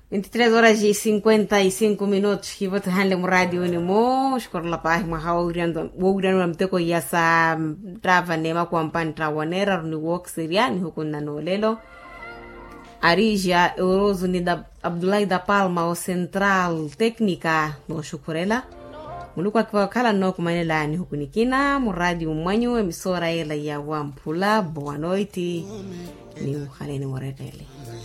23 horas e 55 minutos que vou trazer no rádio e no escola paz ma hauriando wogurano mteko yasa trava nema kwa mpantra wanera ni work siriani huko na nolelo Arija Euroso ni da Abdullahi da Palma o Central Técnica no Shukurela muluko kwa kala no kumanela ni huko nikina mu radio mwanyu emisora ela ya Wampula boa noite ni ukhaleni moretele